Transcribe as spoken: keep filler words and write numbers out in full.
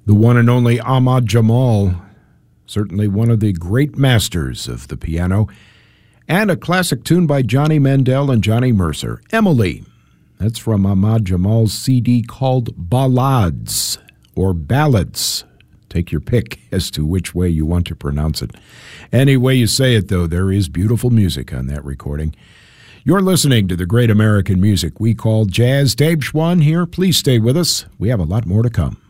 The one and only Ahmad Jamal, certainly one of the great masters of the piano, and a classic tune by Johnny Mandel and Johnny Mercer, Emily. That's from Ahmad Jamal's C D called Ballades, or Ballads. Take your pick as to which way you want to pronounce it. Any way you say it, though, there is beautiful music on that recording. You're listening to the great American music we call jazz. Dave Schwann here. Please stay with us. We have a lot more to come.